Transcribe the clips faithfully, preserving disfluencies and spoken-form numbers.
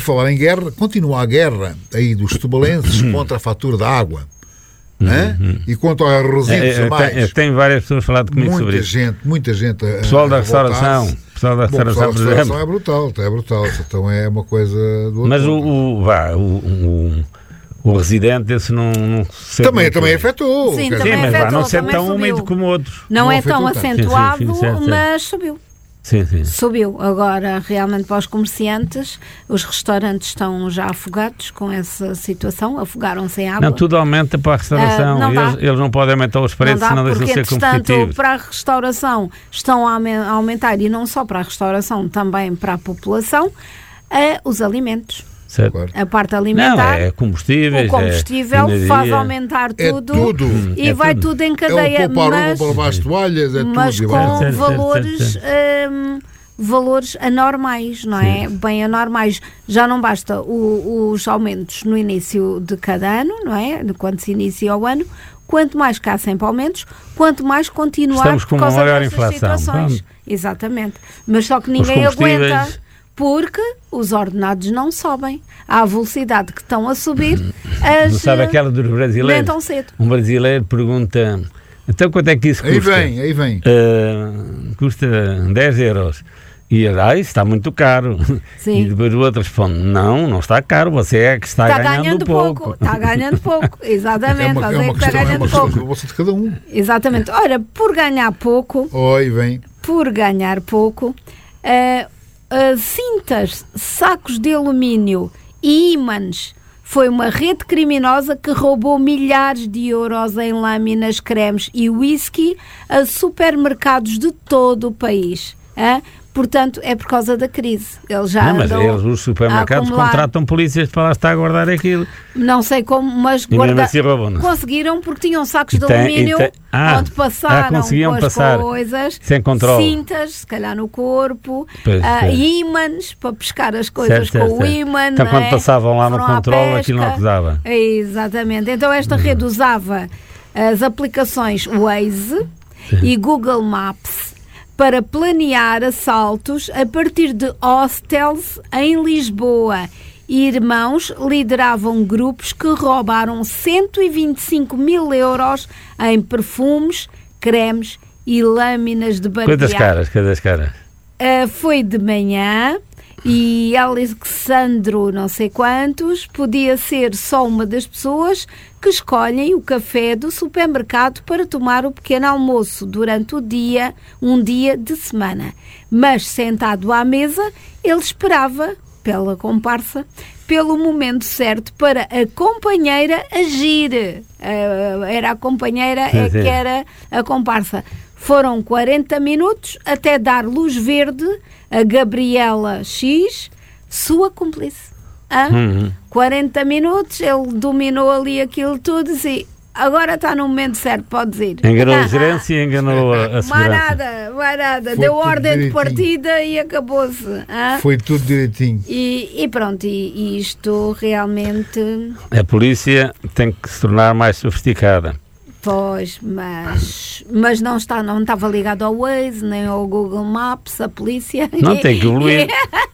falar em guerra, continua a guerra aí dos setubalenses contra a fatura da água. Uhum. E quanto aos resíduos é, a mais, eu tenho várias pessoas falado comigo muita sobre isso. gente, muita gente a, pessoal da a restauração, pessoal da Bom, restauração, pessoal da restauração é brutal, é brutal, então é uma coisa do outro. Mas o, o, vá, o, o, o residente, esse não, não também, também afetou. Sim, quer também sim, mas afetou, vá, não ser tão subiu. úmido como outros. Não, Não é tão afetou tanto. acentuado, Sim, sim, sim, certo, mas subiu. Sim, sim. Subiu. Agora, realmente, para os comerciantes, os restaurantes estão já afogados com essa situação, afogaram-se em água. Não, tudo aumenta para a restauração. Uh, não eles, eles não podem aumentar os preços, não dá, senão deixam de ser porque, competitivos. para a restauração estão a aumentar, e não só para a restauração, também para a população, uh, os alimentos. Certo. A parte alimentar, não, é combustíveis, o combustível é faz aumentar é tudo, tudo. e É vai tudo. tudo em É cadeia, um poupar mas, roupa para baixo de toalhas, é mas tudo. com igual. Certo, certo, valores, certo, certo. hum, valores anormais, não é? Bem anormais. Já não basta o, os aumentos no início de cada ano, não é? De quando se inicia o ano. Quanto mais cá sempre aumentos, quanto mais continuar Estamos com por causa uma maior destas inflação. situações. Vamos. Exatamente. Mas só que ninguém combustíveis- aguenta, porque os ordenados não sobem. À velocidade que estão a subir, as, Não sabe aquela dos nem brasileiros? tão cedo. Um brasileiro pergunta, então quanto é que isso Aí custa? vem, aí vem. Uh, custa dez euros. E ele, ah, isso está muito caro. Sim. E depois o outro responde, não, não está caro, você é que está, Está ganhando, ganhando pouco. pouco. Está ganhando pouco. Exatamente. É uma, Você é é uma que está questão, é ganhando uma questão pouco. de bolsa de cada um. Exatamente. Ora, por ganhar pouco, Oh, aí vem. por ganhar pouco, uh, uh, cintas, sacos de alumínio e ímãs. Foi uma rede criminosa que roubou milhares de euros em lâminas, cremes e whisky a supermercados de todo o país. Hã? Portanto, é por causa da crise. Eles já Não, mas andam eles, os supermercados, a acumular. contratam polícias para lá estar a guardar aquilo. Não sei como, mas E mesmo guarda... assim roubam, não? conseguiram porque tinham sacos E de tem- alumínio e tem- ah, onde passaram ah, conseguiam com as passar coisas, sem controle. cintas, se calhar no corpo, Pois, ah, pois. ímãs para pescar as coisas Certo, certo, com o certo. ímã. Então não quando é? passavam lá no Foram à controle, aquilo não pesca. acusava. Exatamente. Então esta rede usava as aplicações Waze e Google Maps para planear assaltos a partir de hostels em Lisboa. Irmãos lideravam grupos que roubaram cento e vinte e cinco mil euros em perfumes, cremes e lâminas de barbear. Quantas caras, quantas caras? Uh, foi de manhã e Alexandro não sei quantos podia ser só uma das pessoas que escolhem o café do supermercado para tomar o pequeno almoço durante o dia, um dia de semana. Mas sentado à mesa, ele esperava pela comparsa, pelo momento certo para a companheira agir. Uh, era a companheira Sim, é sim. que era a comparsa. Foram quarenta minutos até dar luz verde a Gabriela X, sua cúmplice. Hã? Uhum. quarenta minutos, ele dominou ali aquilo tudo e disse, agora está no momento certo, podes ir. Enganou a gerência e enganou a, a Mais segurança. nada, mais nada. Foi Deu tudo ordem de direitinho. partida e acabou-se. Hã? Foi tudo direitinho. E, e pronto, e, e isto realmente... A polícia tem que se tornar mais sofisticada. Pois, mas, mas não, está, não estava ligado ao Waze, nem ao Google Maps, a polícia. Não tem que evoluir.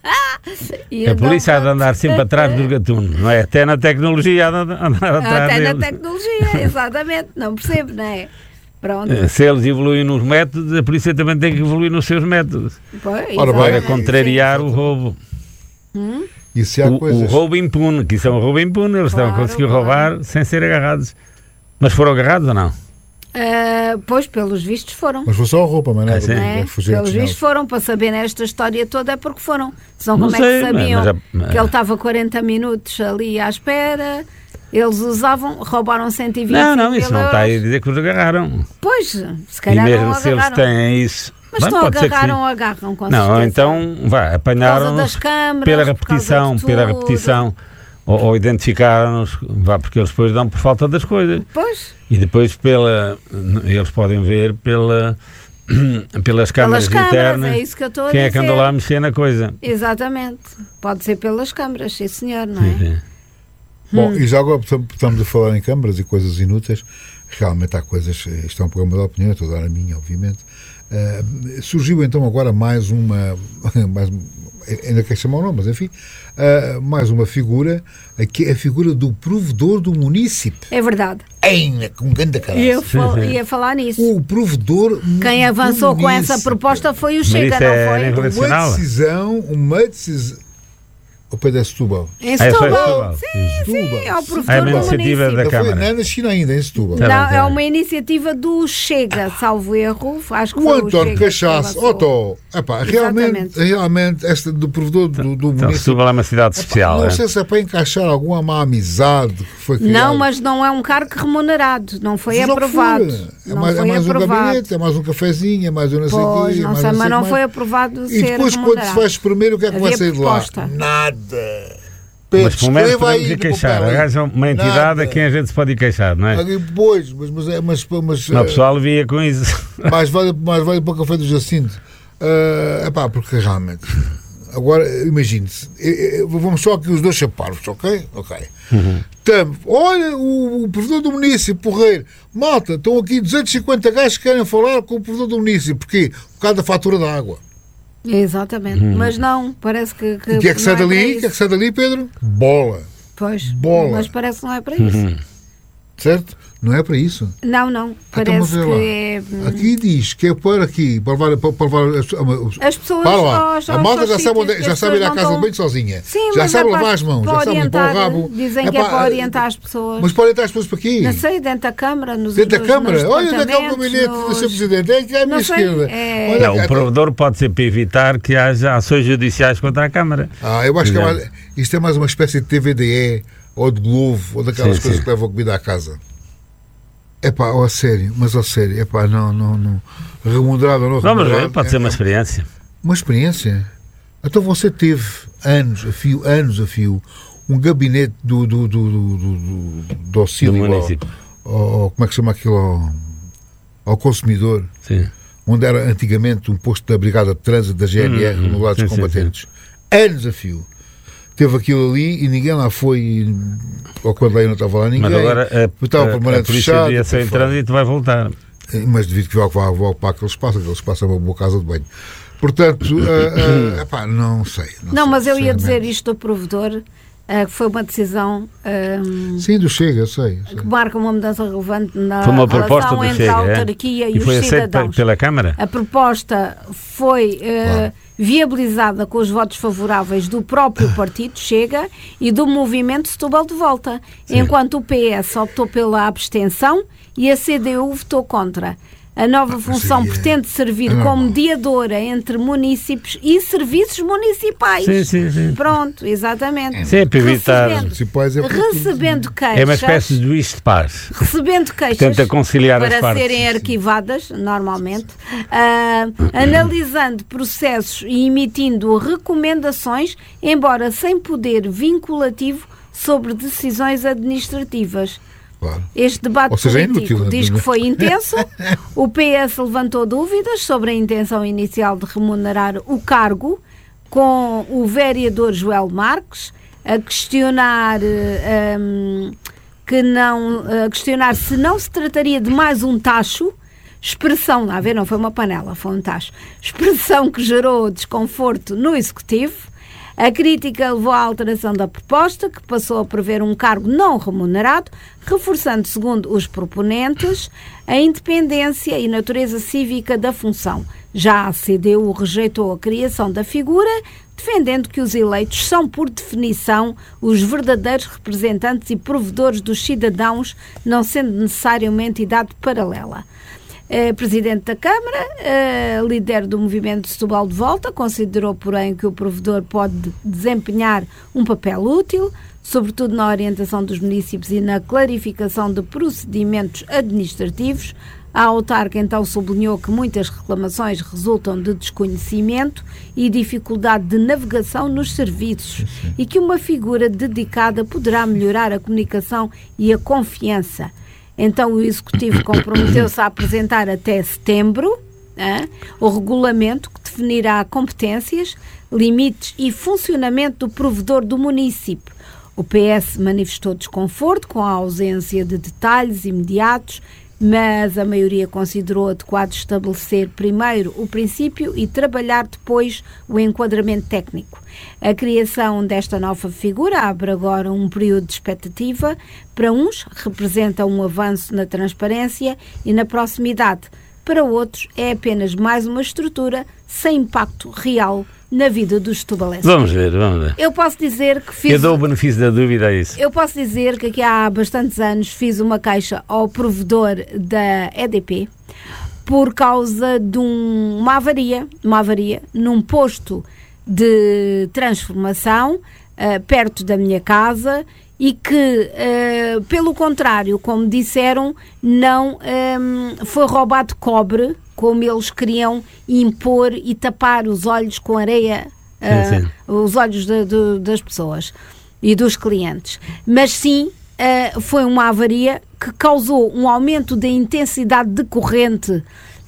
E A então, polícia há de pronto. andar sempre atrás do gatuno, não é? Até na tecnologia há de andar atrás Até na deles. tecnologia, exatamente, não percebo, não é? Pronto. Se eles evoluem nos métodos, a polícia também tem que evoluir nos seus métodos. Pois, Ora bem, Para exatamente. contrariar o roubo. Hum? E se há O, coisas... o roubo impune, que isso é um roubo impune, eles estão a Claro, conseguir claro. roubar sem ser agarrados. Mas foram agarrados ou não? Ah, pois, pelos vistos foram. Mas foi só a roupa, mas não É, é? sim. Não é? Vai fugir Pelos antes, vistos não. foram, para saber nesta história toda é porque foram. Senão Não como sei, é que sabiam mas- mas a- que ele estava quarenta minutos ali à espera, eles usavam, roubaram cento e vinte Não, não, isso não está aí a euros. dizer que os agarraram. Pois, se E calhar mesmo não se eles agarraram. têm isso. Mas bem, se não pode ser que sim. agarraram, agarram com Não, ou certeza. então, vá, Por apanharam-nos causa das câmaras, pela por causa repetição, de pela tudo. repetição, ou, ou identificaram-nos, vá, porque eles depois dão por falta das coisas. Pois, E depois pela, eles podem ver pela, pelas câmaras pelas câmaras, internas é isso que eu estou a quem dizer. é que andou lá a mexer na coisa. Exatamente. Pode ser pelas câmaras, sim senhor, não é? Sim, sim. Bom, e já agora estamos a falar em câmaras e coisas inúteis. Realmente há coisas, isto é um programa de opinião, estou a dar a minha, obviamente. Uh, surgiu então agora mais uma, mais ainda quer chamar o nome, mas enfim, uh, mais uma figura, que é a figura do provedor do município. É verdade. Ainda com grande caralho. Ia, fal- ia falar nisso. O provedor. Quem avançou com essa proposta foi o Chega, não é foi? Uma decisão, uma decisão. O pé da Setúbal. Em Ah, é só Setúbal. Setúbal. Sim, sim, é o É uma provedor do iniciativa município. da Não, foi, Câmara. não é na China ainda, em Setúbal. Tá Não, bem, tá é bem. uma iniciativa do Chega, salvo erro. Acho que O foi António o Chega que Cachaço, avançou. Otto, epá, realmente, realmente, esta do provedor do, do Então, município. Setúbal é uma cidade especial. Não é? sei se é para encaixar alguma má amizade que foi criada. Não, mas não é um cargo remunerado. Não foi Mas não aprovado. foi. É Não mais, é foi mais um aprovado. gabinete, é mais um cafezinho, é mais um não sei o Pois, quê. é não mais sei, mas sei não que foi mais. aprovado E ser depois, quando se remunerado. vai espremer, o que é que vai Havia sair de lá? proposta. Nada. Mas pelo menos Escreva aí podemos ir no queixar. papel aí. Arranjam uma entidade Nada. a quem a gente se pode ir queixar, não é? Ah, Pois, mas, mas, é- mas, mas Não, o eh, pessoal via com isso. mais, vale, mais vale para o café do Jacinto. É pá, porque realmente. Agora, imagine-se, eh, eh, vamos só aqui os dois chaparros, ok? Ok. Uhum. Tamo, olha, o, o provedor do município, porreiro, malta, estão aqui duzentos e cinquenta gajos que querem falar com o provedor do município, porquê? Por causa da fatura da água. Exatamente. Mas não, parece que. que O que é que sai não é para dali? O isso. que é que sai dali, Pedro? Bola, Pois, Bola. mas parece que não é para isso. certo? Não é para isso. Não, não. Então, Parece mas vê que lá. é. Aqui diz que é para aqui, para levar, para, para levar as, As pessoas. para lá. aos- A aos malta já sítios sabe, onde, que já as sabe ir pessoas à não casa de estão- banho sozinha. Sim, já mas sabe é lavar para- as mãos, para já sabe limpar o orientar, rabo. Dizem É que é pá, para orientar as pessoas. Mas para orientar as pessoas para aqui. Não sei, dentro da Câmara, nos Dentro da nos- Câmara, nos olha daquele departamentos, gabinete do nos- senhor Presidente, é que é à minha Não sei, esquerda. é- Olha, Não, o até- provedor pode ser para evitar que haja ações judiciais contra a Câmara. Ah, eu acho que é Não. mais, isto é mais uma espécie de T V D E ou de Globo ou daquelas Sim, coisas sim. que levam comida à casa. É pá, ó, a sério, mas a sério, é pá, não, não, não. Remunerado ou não Vamos remunerado. ver, pode é- ser uma é experiência. uma experiência. Então você teve anos a fio, anos a fio, um gabinete do, do, do, do, do, do, do auxílio Do ao- município. ao- ao- como é que se chama aquilo? Ao, ao consumidor, Sim. onde era antigamente um posto da Brigada de Trânsito da G N R Hum, no lado sim, dos sim, combatentes. Anos a fio. Teve aquilo ali e ninguém lá foi, ou quando lá eu não estava lá ninguém. Mas agora a, Estava a, a permanente Polícia fechado, de Aviação por em fora. Trânsito vai voltar. Mas devido que vá, vá, vá para aquele espaço, aquele espaço é uma boa casa de banho. Portanto, ah, ah, epá, não sei. Não, Não, sei, mas eu ia sinceramente. dizer isto do provedor, eh, que foi uma decisão ehm, Sim, do Chega, eu sei. eu sei. que marca uma mudança relevante na Foi uma proposta relação do entre Chega, a é? autarquia e, E os foi aceito pe- cidadãos. pela Câmara? A proposta foi eh, Claro. viabilizada com os votos favoráveis do próprio partido Chega e do movimento Setúbal de Volta, enquanto o P S optou pela abstenção e a C D U votou contra. A nova função aí é- pretende servir é normal. como mediadora entre municípios e serviços municipais. Sim, sim, sim. Pronto, exatamente. Sim, para evitar. Recebendo, Municipais é por tudo. recebendo queixas, É uma espécie de juiz de paz. recebendo queixas Tenta conciliar as para partes. serem arquivadas, normalmente, ah, analisando processos e emitindo recomendações, embora sem poder vinculativo sobre decisões administrativas. Claro. Este debate Ou seja, é político inútil, diz não é? que foi intenso. O P S levantou dúvidas sobre a intenção inicial de remunerar o cargo, com o vereador Joel Marques a questionar eh, hum, que não, a questionar se não se trataria de mais um tacho, expressão, a ver, não foi uma panela, foi um tacho, expressão que gerou desconforto no Executivo. A crítica levou à alteração da proposta, que passou a prever um cargo não remunerado, reforçando, segundo os proponentes, a independência e natureza cívica da função. Já a C D U rejeitou a criação da figura, defendendo que os eleitos são, por definição, os verdadeiros representantes e provedores dos cidadãos, não sendo necessária uma entidade paralela. Eh, Presidente da Câmara, eh, líder do movimento de Setúbal de Volta, considerou, porém, que o provedor pode desempenhar um papel útil, sobretudo na orientação dos municípios e na clarificação de procedimentos administrativos. A autarca então sublinhou que muitas reclamações resultam de desconhecimento e dificuldade de navegação nos serviços e que uma figura dedicada poderá melhorar a comunicação e a confiança. Então o Executivo comprometeu-se a apresentar até setembro hein, o regulamento que definirá competências, limites e funcionamento do provedor do município. O P S manifestou desconforto com a ausência de detalhes imediatos mas a maioria considerou adequado estabelecer primeiro o princípio e trabalhar depois o enquadramento técnico. A criação desta nova figura abre agora um período de expectativa. Para uns, representa um avanço na transparência e na proximidade. Para outros, é apenas mais uma estrutura sem impacto real na vida dos setubalenses. Vamos ver, vamos ver. Eu posso dizer que fiz... Eu dou o benefício da dúvida a isso. Eu posso dizer que aqui há bastantes anos fiz uma queixa ao provedor da E D P por causa de um, uma avaria, uma avaria num posto de transformação uh, perto da minha casa e que, uh, pelo contrário, como disseram, não um, foi roubado cobre, como eles queriam impor e tapar os olhos com areia, uh, sim, sim. os olhos de, de, das pessoas e dos clientes. Mas sim, uh, foi uma avaria que causou um aumento da intensidade de corrente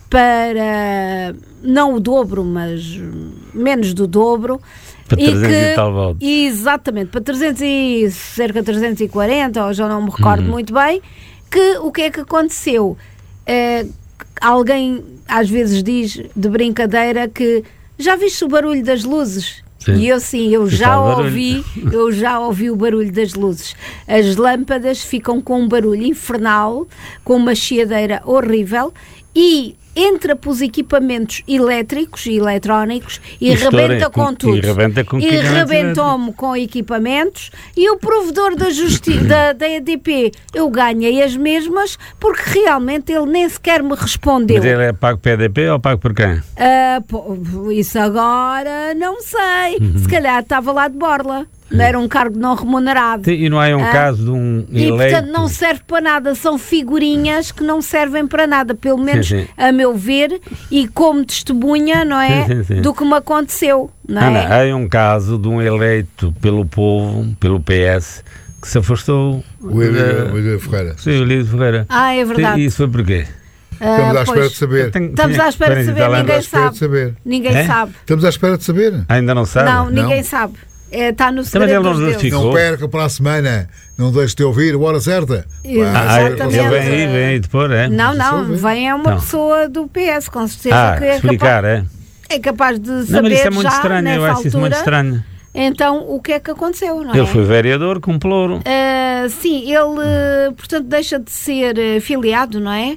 para, não o dobro, mas menos do dobro. Para e trezentos que, e tal volts. Exatamente, para trezentos e, cerca de trezentos e quarenta, ou já não me recordo Uhum. muito bem, que o que é que aconteceu? Uh, alguém às vezes diz de brincadeira que já viste o barulho das luzes? Sim. E eu sim, eu Está já o barulho. ouvi, eu já ouvi o barulho das luzes. As lâmpadas ficam com um barulho infernal, com uma chiadeira horrível e entra para os equipamentos elétricos e eletrónicos e Estoura, rebenta com, com- tudo. e rebenta com E equipamentos rebentou-me com equipamentos e o provedor da, justi- da, da E D P, eu ganhei as mesmas porque realmente ele nem sequer me respondeu. Mas ele é pago P D P ou pago por quem? Ah, pô, isso agora não sei. Uhum. Se calhar estava lá de borla. Não era um cargo não remunerado. E não é um Ah, caso de um E eleito... portanto não serve para nada, são figurinhas que não servem para nada, pelo menos sim. a meu ver, e como testemunha, não é? Sim, sim, sim. Do que me aconteceu, não Ana, é? há um caso de um eleito pelo povo, pelo P S, que se afastou... O Elídio da- o Elídio Ferreira. Sim, o Elídio Ferreira. Ah, é verdade. E isso foi porquê? Ah, Estamos à espera pois, de saber. Tenho- Estamos tinha à espera de quarenta e saber, tal anos. ninguém Estamos à espera sabe. de saber. Ninguém É? sabe. Estamos à espera de saber. Ainda não sabe? Não, ninguém Não. sabe. É, está no Também segredo ele não dos deuses. justificou. Não perca para a semana. Não deixe de ouvir. Hora certa. Ah, ele Exatamente. vem aí, vem aí depois, é? Não, não, Deixa eu ver. vem é uma Não. pessoa do P S, com certeza Ah, que é explicar, capaz, é? é capaz de saber Não, mas isso é muito já estranho, nessa eu acho altura. isso muito estranho. Então, o que é que aconteceu, não é? Ele foi vereador com ploro. Ah, sim, ele, portanto, deixa de ser eh, filiado, não é?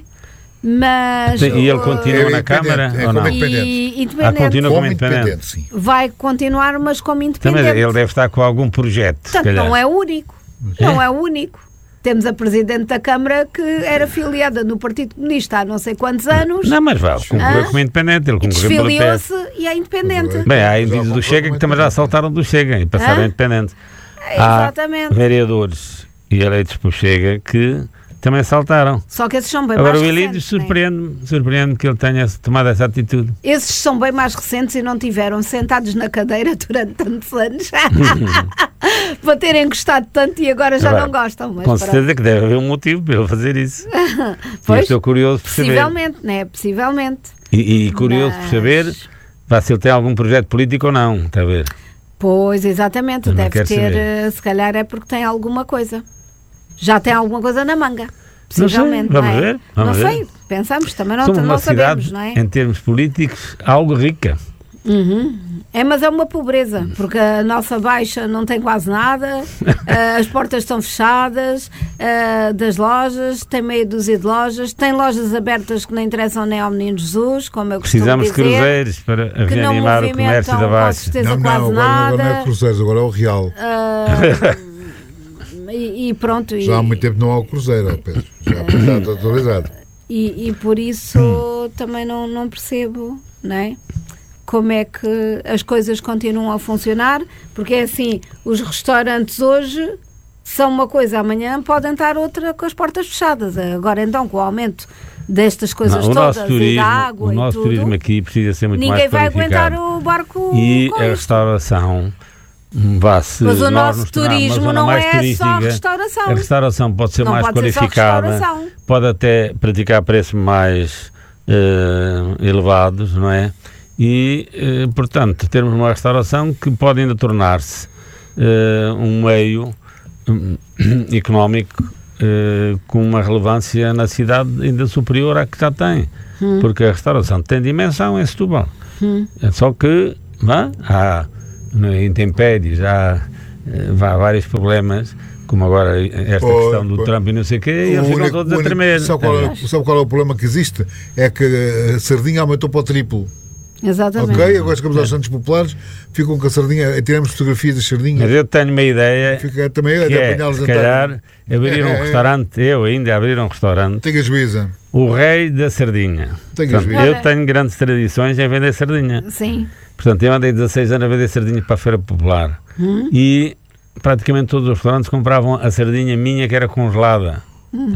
Mas... E ele uh, continua É na independente, Câmara é ou não? como e independente. independente. Ah, continua como Como independente. independente, sim. Vai continuar, mas como Também independente. ele deve estar com algum projeto, se Portanto, calhar. não é o único. Não é o único. Temos a Presidente da Câmara que era filiada no Partido Comunista há não sei quantos anos. Não, mas vale, concorreu Ah? como independente, ele E concorreu pelo P S. desfiliou-se e é independente. Bem, há Já indivíduos do concordo Chega que com também já saltaram do Chega e passaram Hã? independente. É, Há exatamente. vereadores e eleitos por Chega que também saltaram. Só que esses são bem Agora mais o Elídio recentes. né? surpreende-me, surpreende que ele tenha tomado essa atitude. Esses são bem mais recentes e não tiveram sentados na cadeira durante tantos anos para terem gostado tanto e agora já Agora, não gostam. Mas Com pronto. certeza que deve haver um motivo para ele fazer isso. E Pois, estou curioso por saber. possivelmente, né? Possivelmente. E, e curioso por Mas- saber vá, se ele tem algum projeto político ou não, está a ver? Pois, exatamente. Também Deve quero ter, saber. eh, se calhar é porque tem alguma coisa. Já tem alguma coisa na manga. Não sei, Possivelmente. vamos não é? ver, vamos não ver. sei, pensamos, também não, Somos não uma sabemos, cidade, não é? em termos políticos, algo rica. Uhum. É, mas é uma pobreza, porque a nossa baixa não tem quase nada, eh, as portas estão fechadas eh, das lojas, tem meia dúzia de lojas, tem lojas abertas que não interessam nem ao Menino Jesus, como eu costumo Precisamos de dizer, cruzeiros para que não reanimar o comércio movimentam da com Baixa. certeza Não, quase não, agora, agora não é nada. Cruzeiros, agora é o Real. Ah, e, e pronto, e, Já há muito tempo não há o Cruzeiro, ó Pedro. Já está atualizado. e, e por isso também não, não percebo, não é? Como é que as coisas continuam a funcionar, porque é assim, os restaurantes hoje são uma coisa, amanhã podem estar outra com as portas fechadas. Agora então, com o aumento destas coisas Não, o todas nosso e turismo, da água o e nosso tudo, turismo aqui precisa ser muito ninguém mais vai aguentar qualificado. o barco E com a isto. restauração vá-se. Mas o nós nosso nos tornarmos uma turismo zona não mais é só turística, restauração. A restauração pode ser Não mais pode ser só qualificada, restauração. pode até praticar preços mais eh, elevados, não é? E, eh, portanto, termos uma restauração que pode ainda tornar-se eh, um meio hum, económico uh, com uma relevância na cidade ainda superior à que já tem, hum. porque a restauração tem dimensão em Setúbal. Hum. Só que vá, há intempéries, há, há vários problemas, como agora esta oh, questão do oh. Trump e não sei o quê, e eles ficam todos a tremer. Sabe qual, é, sabe qual é o problema que existe? É que a sardinha aumentou para o triplo. Exatamente. Ok, agora chegamos aos Santos Populares, ficam com a sardinha, tiramos fotografias das sardinhas. Mas eu tenho uma ideia, Fica também que é, se calhar, abrir um é, restaurante, eu ainda abrir um restaurante. Tenho a juíza. O rei da sardinha. Tenho Portanto, eu tenho grandes tradições em vender sardinha. Sim. Portanto, eu andei dezasseis anos a vender sardinha para a Feira Popular. Hum. E praticamente todos os restaurantes compravam a sardinha minha, que era congelada. Hum.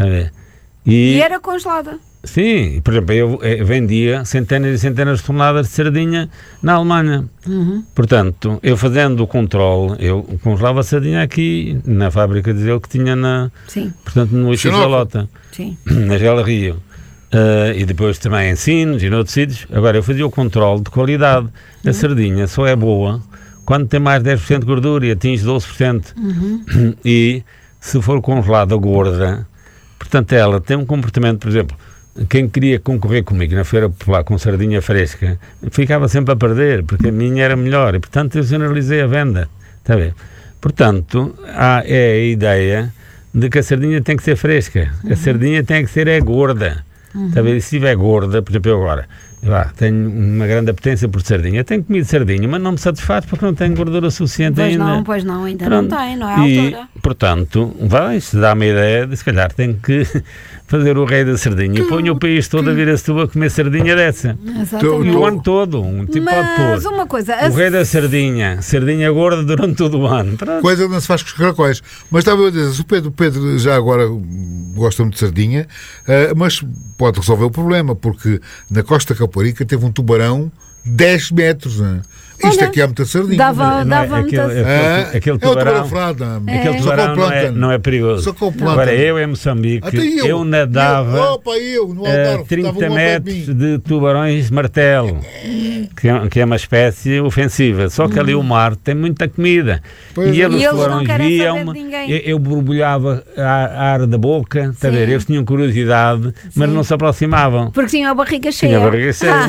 E, e era congelada? Sim, por exemplo, eu, eu vendia centenas e centenas de toneladas de sardinha na Alemanha. Uhum. Portanto, eu fazendo o controle, eu congelava a sardinha aqui na fábrica de gelo que tinha na, Sim. portanto, no Ixalota, na Gela Rio. Uh, e depois também em Sines e noutros sítios. Agora, eu fazia o controle de qualidade. Uhum. A sardinha só é boa quando tem mais de dez por cento de gordura e atinge doze por cento. Uhum. E se for congelada gorda, portanto, ela tem um comportamento, por exemplo, quem queria concorrer comigo na Feira Popular com sardinha fresca ficava sempre a perder, porque a minha era melhor e, portanto, eu generalizei a venda. Está a ver? Portanto, há, é a ideia de que a sardinha tem que ser fresca. Uhum. A sardinha tem que ser é gorda. Uhum. Está a ver? E se estiver gorda, por exemplo, eu agora eu, ah, tenho uma grande apetência por sardinha. Eu tenho comido sardinha, mas não me satisfaz porque não tenho gordura suficiente pois ainda. Não, pois não, ainda Pronto. Não tem, não é a e, altura. Portanto, vai, se dá uma ideia de se calhar tenho que fazer o rei da sardinha e ponho o país todo a vir a Setúbal a comer sardinha dessa. Exatamente. E o ano todo, um tipo mas pode pôr. Uma coisa, o rei da sardinha, sardinha gorda durante todo o ano. Pronto. Coisa não se faz com os caracóis. Mas estava a dizer, o Pedro, Pedro já agora gosta muito de sardinha, uh, mas pode resolver o problema, porque na Costa Caparica teve um tubarão dez metros, não é? Isto Olha, aqui há muita sardinha. Dava, não é, dava aquele, muita... aquele, aquele, aquele tubarão, é o tubarão, é. Aquele tubarão não, é, não é perigoso. Só com o Agora, eu em Moçambique, eu, eu nadava eu, opa, eu, no Algarve, uh, trinta metros de, de tubarões martelo, que é, que é uma espécie ofensiva. Só que ali o mar tem muita comida. Pois e é. eles, e os tubarões viam-me, eu, eu borbulhava a ar da boca, está a ver? Eles tinham curiosidade, Sim. mas não se aproximavam. Porque tinham a barriga cheia. Tinha a barriga cheia.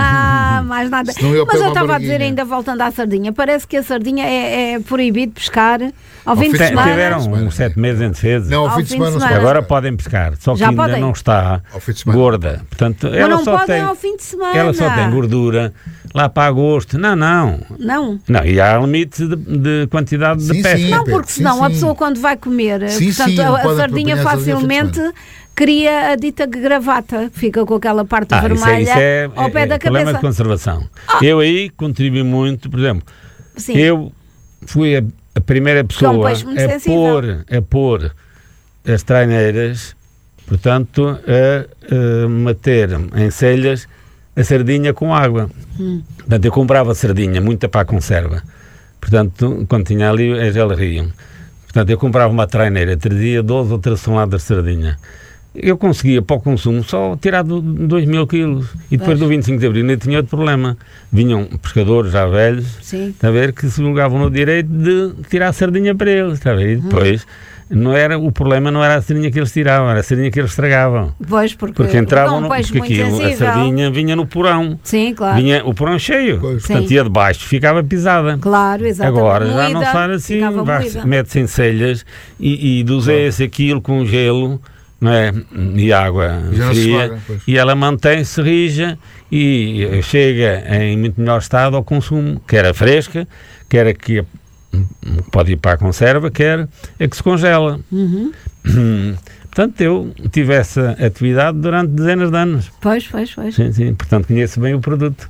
Mais nada. Eu mas eu estava a dizer, ainda voltando à sardinha, parece que a sardinha é, é proibido pescar ao, ao fim de semana. Tiveram uns sete meses em defesa. Não, ao, ao fim de semana, de semana. Agora podem pescar, só que Já ainda podem. não está gorda. Portanto, mas ela não só podem tem, ao fim de semana. Ela só tem gordura lá para agosto. Não, não. Não. Não, e há limite de, de quantidade sim, de pesca. Sim, não, porque sim, senão sim. a pessoa quando vai comer, sim, portanto, sim, a, a sardinha facilmente cria a dita gravata, fica com aquela parte ah, vermelha isso é, isso é, ao pé é, da é problema cabeça. de conservação. Ah. Eu aí contribuí muito, por exemplo, Sim. eu fui a, a primeira pessoa é um peixe muito a sensível. pôr, a pôr as traineiras, portanto, a, a meter em selhas a sardinha com água. Hum. Portanto, eu comprava sardinha, muita para a conserva. Portanto, quando tinha ali a Gela Rio. Portanto, eu comprava uma traineira, trazia doze ou treze toneladas de sardinha. Eu conseguia, para o consumo, só tirar dois mil quilos. E depois do vinte e cinco de Abril ainda tinha outro problema. Vinham pescadores já velhos, está a ver, que se julgavam no direito de tirar a sardinha para eles, está a ver? E depois... Hum. Não era, o problema não era a sardinha que eles tiravam, era a sardinha que eles estragavam. Pois, porque, porque entravam, não, no, porque aquilo, sensível. a sardinha vinha no porão. Sim, claro. Vinha o porão cheio, pois. Portanto Sim. ia de baixo, ficava pisada. Claro, exatamente. Agora moída, já não se faz assim, mete-se em selhas e, e doseia-se aquilo com gelo, não é? E água fria, vaga, e ela mantém-se rija e chega em muito melhor estado ao consumo, quer a fresca, quer a que pode ir para a conserva, quer é que se congela. Uhum. Portanto, eu tive essa atividade durante dezenas de anos. Pois, pois, pois. Sim, sim. Portanto, conheço bem o produto.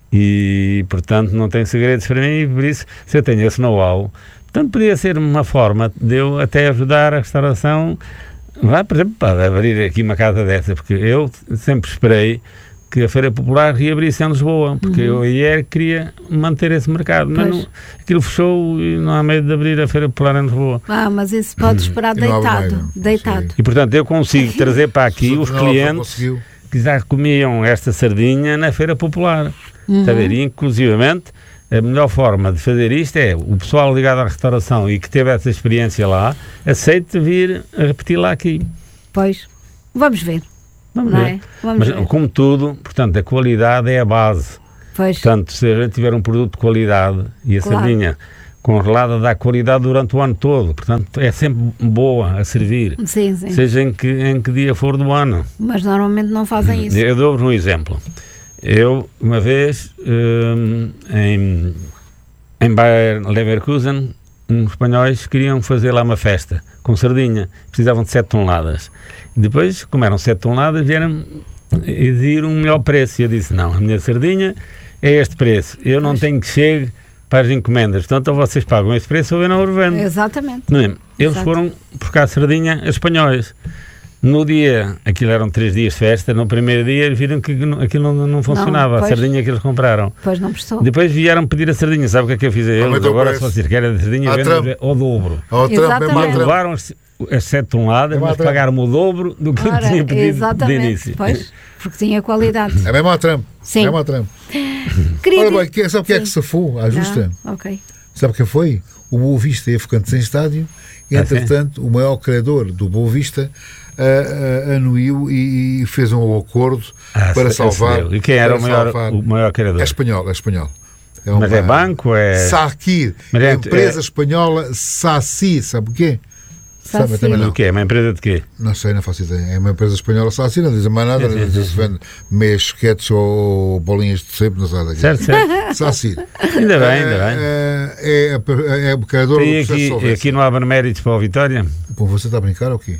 E, portanto, não tenho segredos para mim, e por isso, se eu tenho esse know-how, portanto, podia ser uma forma de eu até ajudar a restauração, vai, por exemplo, para abrir aqui uma casa dessa, porque eu sempre esperei que a Feira Popular reabrisse em Lisboa, porque uhum. eu aí queria manter esse mercado, mas não, aquilo fechou e não há medo de abrir a Feira Popular em Lisboa. Ah, mas isso pode esperar uhum. deitado, deitado. E portanto eu consigo trazer para aqui os clientes que já comiam esta sardinha na Feira Popular, uhum. está a ver? E inclusivamente a melhor forma de fazer isto é o pessoal ligado à restauração e que teve essa experiência lá, aceite vir a repetir lá aqui. Pois, vamos ver. Vamos não ver. É? Vamos Mas, ver. como tudo, portanto, a qualidade é a base. Pois. Portanto, se a gente tiver um produto de qualidade e a Claro. sardinha congelada dá qualidade durante o ano todo, portanto, é sempre boa a servir, Sim, sim. seja em que, em que dia for do ano. Mas normalmente não fazem isso. Eu dou-vos um exemplo. Eu, uma vez, hum, em, em Bayer Leverkusen, uns espanhóis queriam fazer lá uma festa com sardinha, precisavam de sete toneladas. Depois, como eram sete toneladas, vieram exigir um melhor preço. E eu disse, não, a minha sardinha é este preço. Eu não Pois. tenho que chegar para as encomendas. Portanto, ou vocês pagam esse preço ou eu não o revendo. Exatamente. Não é? Eles Exato. foram buscar a sardinha a espanhóis. No dia, aquilo eram três dias de festa, no primeiro dia eles viram que não- aquilo não, não funcionava, a pois. sardinha que eles compraram. Pois não prestou. Depois vieram pedir a sardinha, sabe o que é que eu fiz a eles? Aumentou o Agora preço. se vocês querem a sardinha, À vendem Trump. ao dobro. Ao Trump, é Exatamente. má Trump. Levaram as, as sete toneladas, É má mas Trump. pagaram o dobro do que eu Ora, tinha pedido de exatamente. início. Pois, porque tinha qualidade. É mesmo ao Trump. Sim. É mesmo ao Trump. Queria Ora dizer- bem, que- sabe o que é que Sim. se safou à justa? Ah, ok. Sabe o que foi? O Boa Vista ia ficando sem estádio e, Ah, entretanto, o maior credor do Boa Vista uh, uh, anuiu e, e fez um acordo Ah, para se- salvar. se- E quem era para o maior, salvar- o maior criador? É espanhol, é espanhol. É Mas é uma- banco? É... Sarkir, Mas é- empresa é- espanhola Saci, sabe o quê? Sabe, Saci. também O não. quê? É uma empresa de quê? Não sei, não faço ideia. É uma empresa espanhola Saci, não dizem mais nada, Sim, sim, não dizem sim, se vende meias choquetes ou bolinhas de sebo, não sei daqui. Certo, certo. Saci. Ainda bem, ainda bem. É, é, é o criador do E processo de aqui, solvência. aqui não há méritos para o Vitória? Pô, você está a brincar ou o quê?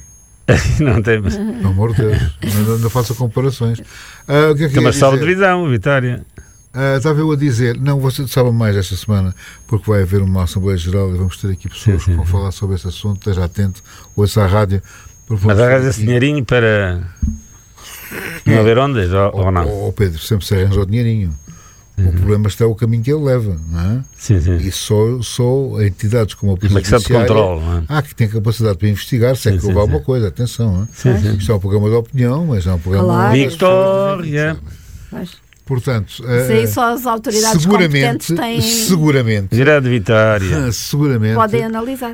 Não temos. Pelo amor de Deus, não, não faça comparações. Ah, o que é que Tem ia uma salva de dizer? divisão, o Vitória. Ah, estava eu a dizer, não, você sabe mais esta semana, porque vai haver uma Assembleia Geral e vamos ter aqui pessoas Sim, sim, que vão sim. falar sobre esse assunto, esteja atento, ouça a rádio. porque Mas vamos ter arranja esse aqui- dinheirinho para não haver ondas ou, ou não? Ó, ó, Pedro, sempre se arranja o dinheirinho. O problema está o caminho que ele leva, não é? Sim, sim. E só, só entidades como a Uma Polícia questão de Judiciária controle, não é? há que tem capacidade para investigar, se é Sim, que sim, houver sim. alguma coisa, atenção. Não é? Sim, sim. Isto é um programa de opinião, mas é um programa... Claro. Vitória! Pois. Portanto, Isso aí eh, só as autoridades seguramente, competentes têm, seguramente, Direto de Vitória. seguramente podem analisar.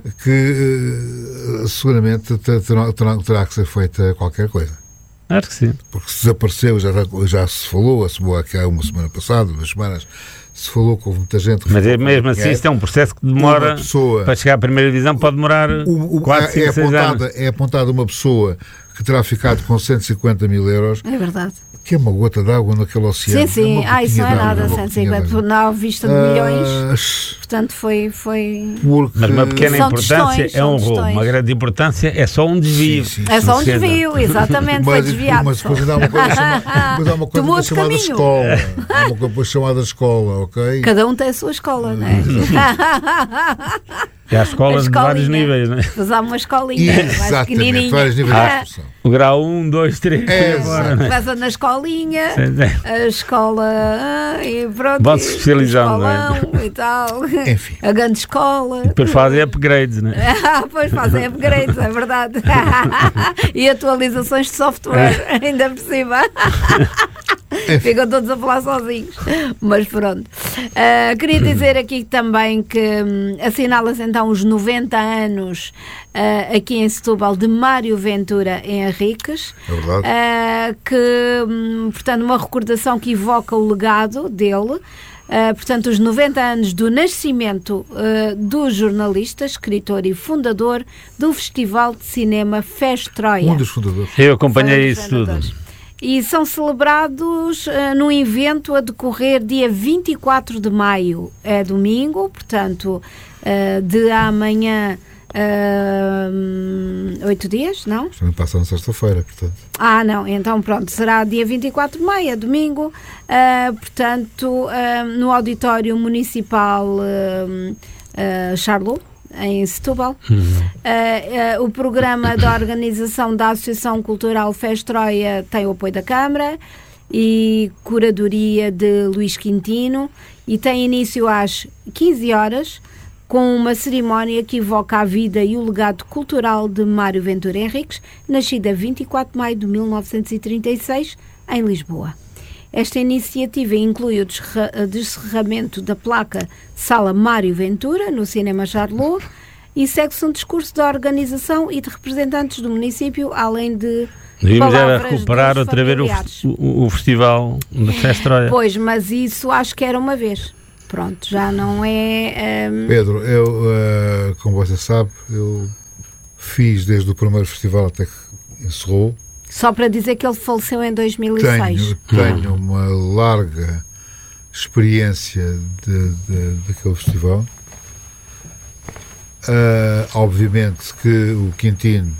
que eh, seguramente te- terá, terá, terá que ser feita qualquer coisa. Acho que sim. Porque se desapareceu, já, já se falou, se falou aqui há uma semana passada, duas semanas, se falou que houve muita gente que Mas é, ficou com mesmo assim, dinheiro. isto é um processo que demora Uma pessoa- para chegar à primeira divisão, pode demorar O- o- quatro, é, cinco, seis apontada, anos. é apontada uma pessoa que terá ficado com cento e cinquenta mil euros, É verdade. que é uma gota d'água naquele oceano. Sim, sim. uma Ah, isso não é gotinha d'água, nada. uma cento e gotinha cinquenta d'água. na vista de milhões. Ah, Portanto, foi. foi... porque... Mas uma pequena São importância tostões, é um são roubo. tostões. Uma grande importância é só um desvio. Sim, sim, É só um Esquerda. desvio, exatamente. Foi Mas, desviado. mas só. depois ainda há uma coisa, chama, depois há uma coisa Tomou ainda outro chamada caminho. escola. Há uma coisa chamada escola, ok? Cada um tem a sua escola, não é? E há escolas A de vários escolinha. níveis, não é? Mas há uma escolinha mais Exatamente, pequenininha. vários níveis Ah. de expressão. O grau um, dois, três, É, por aí fora, não é? Começa na escolinha, Sim, sim. a escola ah, e pronto. Vão-se e o especializando, não é? escolão e tal. Enfim. A grande escola. Depois fazem upgrades, não é? Ah, pois fazem upgrades, é verdade. E atualizações de software, ainda por cima. Ficam todos a falar sozinhos. Mas pronto. Ah, queria dizer aqui também que hum, assinalas então os noventa anos ah, aqui em Setúbal de Mário Ventura em Henriques. É verdade. Ah, que, hum, portanto, uma recordação que evoca o legado dele. Uh, portanto, os noventa anos do nascimento uh, do jornalista, escritor e fundador do Festival de Cinema Festroia. Um dos fundadores. Eu acompanhei Foi um isso dos tudo. fundadores. E são celebrados uh, num evento a decorrer dia vinte e quatro de maio, é domingo, portanto, uh, de amanhã uh, oito dias, não? Também passa na sexta-feira, portanto. Ah, não, então pronto, será dia vinte e quatro de maio, é domingo, ah, portanto, ah, no Auditório Municipal uh, uh, Charlot, em Setúbal. Ah, ah, o programa da organização da Associação Cultural Festroia tem o apoio da Câmara e curadoria de Luís Quintino e tem início às quinze horas, com uma cerimónia que evoca a vida e o legado cultural de Mário Ventura Henriques, nascido a vinte e quatro de maio de mil novecentos e trinta e seis, em Lisboa. Esta iniciativa inclui o descerramento da placa Sala Mário Ventura, no Cinema Charlot, e segue-se um discurso de organização e de representantes do município, além de Devíamos era recuperar outra vez o, o, o festival da Festroia. Pois, mas isso acho que era uma vez. Pronto, já não é... Um... Pedro, eu, uh, como você sabe, eu fiz desde o primeiro festival até que encerrou. Só para dizer que ele faleceu em dois mil e seis. Tenho, tenho uma larga experiência de, de, daquele festival. Uh, obviamente que o Quintino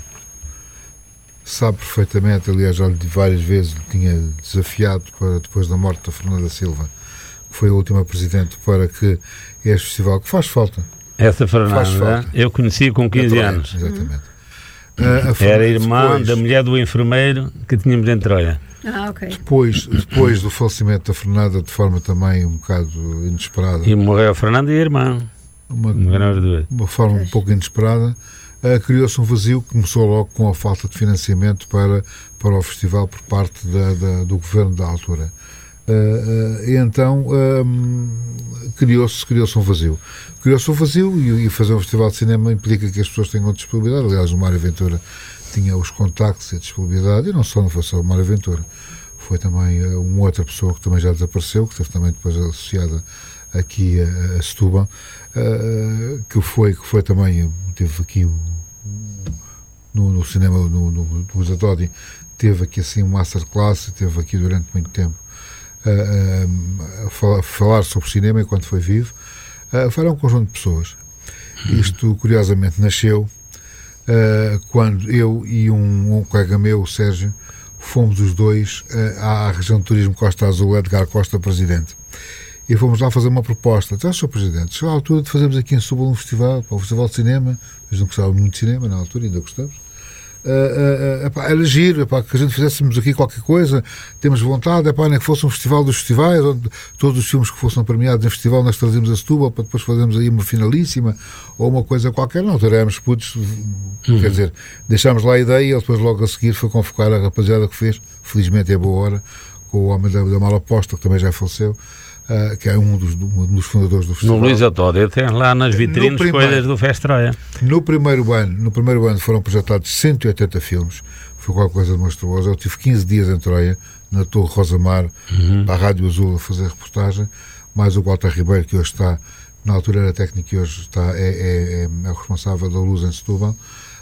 sabe perfeitamente, aliás já lhe disse várias vezes, lhe tinha desafiado para, depois da morte da Fernanda Silva, que foi a última presidente, para que este festival, que faz falta. Essa Fernanda, eu conheci com quinze anos. Exatamente. Uh, Era irmã depois, da mulher do enfermeiro que tínhamos em Troia. Ah, ok. Depois, depois do falecimento da Fernanda, de forma também um bocado inesperada. E morreu a Fernanda e a irmã. Uma, uma forma um pouco inesperada, uh, criou-se um vazio que começou logo com a falta de financiamento para, para o festival por parte da, da, do governo da altura. Uh, uh, e então uh, criou-se, criou-se um vazio. Criou-se um vazio e, e fazer um festival de cinema implica que as pessoas tenham disponibilidade. Aliás, o Mário Ventura tinha os contactos e a disponibilidade, e não só, não foi só o Mário Ventura, foi também uh, uma outra pessoa que também já desapareceu, que esteve também depois associada aqui a, a Setúbal, uh, que, foi, que foi também, teve aqui o, no, no cinema, no, no, no Usadodi, teve aqui assim um masterclass, teve aqui durante muito tempo uh, a, falar, a falar sobre cinema enquanto foi vivo. Uh, foi um conjunto de pessoas. Isto, curiosamente, nasceu uh, quando eu e um, um colega meu, o Sérgio, fomos os dois uh, à região de turismo Costa Azul, Edgar Costa, presidente. E fomos lá fazer uma proposta. Então, senhor Presidente, chegou a altura de fazermos aqui em Setúbal um festival, para o Festival de Cinema. Nós não gostávamos muito de cinema na altura, ainda gostamos. Uh, uh, uh, epá, era giro, epá, que a gente fizéssemos aqui qualquer coisa, temos vontade, epá, nem que fosse um festival dos festivais, onde todos os filmes que fossem premiados em festival nós trazíamos a Setúbal para depois fazermos aí uma finalíssima ou uma coisa qualquer. Não, éramos putos, uhum. Quer dizer, deixámos lá a ideia e ele depois logo a seguir foi convocar a rapaziada que fez, felizmente é boa hora, com o homem da, da Malaposta, que também já faleceu. Uh, que é um dos, um dos fundadores do festival. No Luís Otódio, tem lá nas vitrines coisas do Festroia. No primeiro ano, no primeiro ano foram projetados cento e oitenta filmes, foi qualquer coisa monstruosa. Eu tive quinze dias em Troia, na Torre Rosamar, uhum. para a Rádio Azul a fazer reportagem, mais o Walter Ribeiro, que hoje está, na altura era técnico e hoje está, é, é, é, é o responsável da Luz em Setúbal.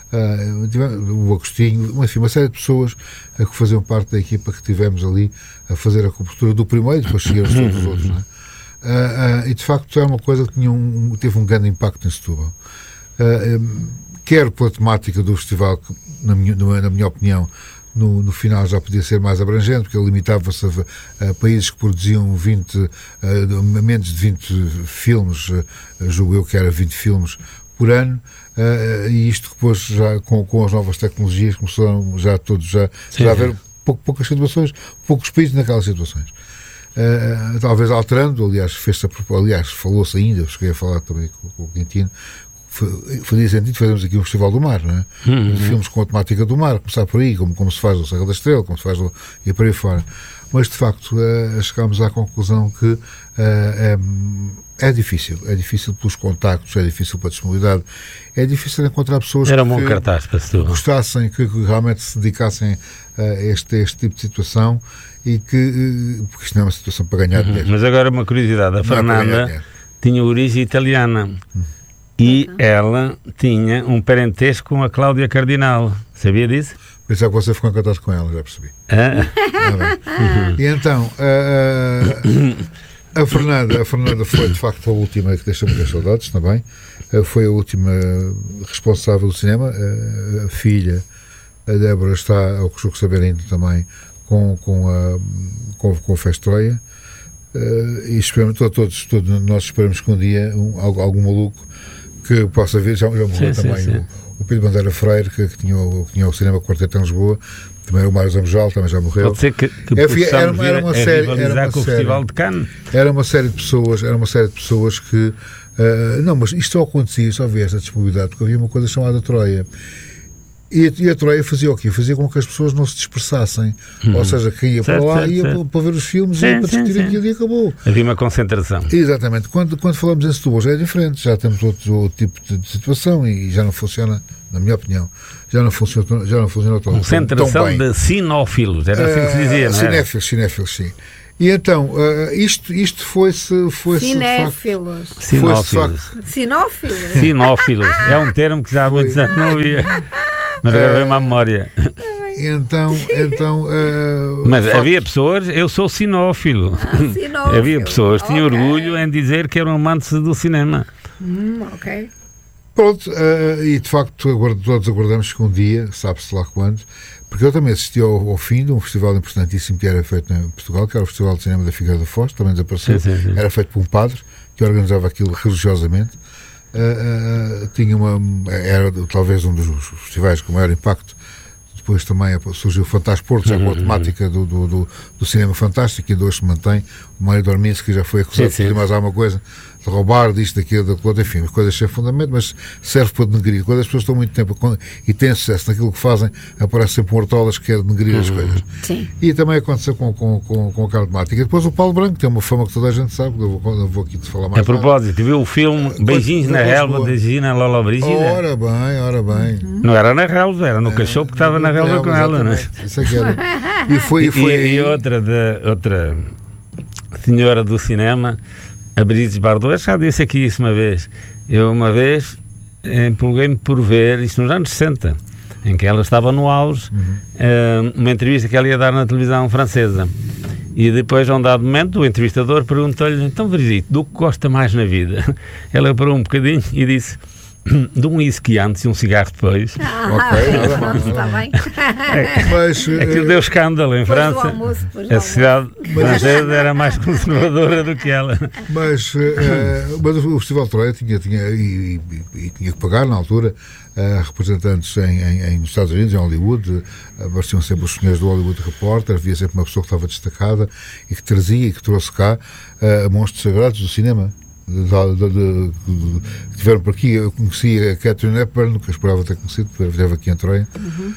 Uh, o Agostinho, enfim, uma série de pessoas uh, que faziam parte da equipa que tivemos ali a fazer a cobertura do primeiro e depois seguiram todos os outros, não é? Uh, uh, e de facto é uma coisa que tinha um, teve um grande impacto em Setúbal. Uh, um, quer pela temática do festival, que na minha, na minha opinião no, no final já podia ser mais abrangente, porque ele limitava-se a, a países que produziam vinte, uh, menos de vinte filmes, uh, julgo eu que era vinte filmes por ano. Uh, e isto depois já com, com as novas tecnologias começaram já todos já, já a haver pou, poucas situações, poucos países naquelas situações, uh, talvez alterando, aliás, fez-se a, aliás falou-se ainda, eu cheguei a falar também com, com o Quintino, fazia sentido fazermos aqui um festival do mar, não é? Uhum. Filmes com a temática do mar, começar por aí, como, como se faz o Serra da Estrela, como se faz o, e por aí fora. Mas de facto uh, chegámos à conclusão que uh, é, é difícil, é difícil pelos contactos, é difícil pela disponibilidade, é difícil encontrar pessoas Era um que, bom cartaz para que gostassem, que, que realmente se dedicassem a este, este tipo de situação e que, porque isto não é uma situação para ganhar dinheiro. Uhum. Mas agora uma curiosidade, a Fernanda é tinha origem italiana. Uhum. E ela tinha um parentesco com a Cláudia Cardinal. Sabia disso? Pensava que você ficou encantado com ela, já percebi. Ah. Ah, uhum. E então, a, a, Fernanda, a Fernanda foi de facto a última que deixou muitas saudades também. Foi a última responsável do cinema. A, a filha, a Débora, está, ao que julgo saber ainda também, com, com, a, com, com o Festroia. E esperamos, todos, todos nós esperamos que um dia um, algum maluco que possa ver, já, já morreu sim, também sim, sim. O, o Pedro Bandeira Freire, que, que, tinha o, que tinha o Cinema Quarteto em Lisboa, também era o Mário Zamujal, também já morreu. Pode ser que, que é, era, uma, era uma série, era uma com o série, Festival de Cannes. Era uma série de pessoas, era uma série de pessoas que uh, não, mas isto só acontecia, só havia esta disponibilidade, porque havia uma coisa chamada Troia. E, e a Troia fazia o quê? Fazia com que as pessoas não se dispersassem. Uhum. Ou seja, quem ia certo, para lá certo, ia certo. para ver os filmes sim, e ia para discutir sim, aquilo sim. e acabou. Havia uma concentração. Exatamente. Quando, quando falamos em Setúbal já é diferente, já temos outro, outro tipo de situação e já não funciona, na minha opinião, já não funciona, já não funciona tão, concentração tão bem. de cinófilos, era assim que se dizia, uh, não cinéfilos, cinéfilos, sim. E então, uh, isto, isto foi-se... Foi cinéfilos. Sinófilos. Sinófilos. Sinófilos. É um termo que já há muitos anos não havia. Mas agora vem-me à memória. Então, então uh, mas facto... havia pessoas, eu sou sinófilo. Ah, sinófilo. Havia pessoas que tinham okay. orgulho em dizer que eram amantes do cinema. Hum, ok. Pronto, uh, e de facto agora, todos aguardamos que um dia, sabe-se lá quando, porque eu também assisti ao, ao fim de um festival importantíssimo que era feito em Portugal, que era o Festival de Cinema da Figueira da Foz, também desapareceu, sim, sim, sim. Era feito por um padre que organizava aquilo religiosamente. Uh, uh, tinha uma, era talvez um dos festivais com maior impacto. Depois também surgiu o Fantasporto, já com a temática do, do, do, do cinema fantástico, e ainda hoje se mantém. O Mário Dorminski já foi acusado sim, sim. de mais alguma coisa, de roubar, disto, daquilo, daquilo, enfim, coisas sem fundamento, mas serve para denegrir. Quando as pessoas estão muito tempo e têm sucesso naquilo que fazem, aparece sempre um hortolas que quer denegrir as coisas. Sim. E também aconteceu com, com, com, com aquela temática. E depois o Paulo Branco tem uma fama que toda a gente sabe, não vou, não vou aqui te falar mais. A propósito, viu o filme Beijinhos na Relva de Gina Lola Brigida? Ora bem, ora bem. Não era na relva, era no é, cachorro que estava na relva com ela, não é? Isso é que era. E, foi, e, foi e, e outra, de, outra senhora do cinema, a Brigitte Bardot, já disse aqui isso uma vez. Eu uma vez empolguei-me por ver, isto nos anos sessenta, em que ela estava no auge, uhum. uma entrevista que ela ia dar na televisão francesa. E depois, a um dado momento, o entrevistador perguntou-lhe: então, Brigitte, do que gosta mais na vida? Ela parou um bocadinho e disse: de um whisky antes e um cigarro depois. Ah, ok, pronto, está bem. É, mas, aquilo deu escândalo em França. Almoço, a sociedade francesa era mais conservadora do que ela. Mas, uh, mas o Festival de Troia tinha, tinha, e, e, e tinha que pagar, na altura, uh, representantes em, em, em, nos Estados Unidos, em Hollywood. Apareciam sempre os senhores do Hollywood Reporter, havia sempre uma pessoa que estava destacada e que trazia e que trouxe cá uh, monstros sagrados do cinema. De, de, de, de, que tiveram por aqui. Eu conheci a Catherine Hepburn, nunca esperava ter conhecido, porque esteve aqui em Troia, uhum.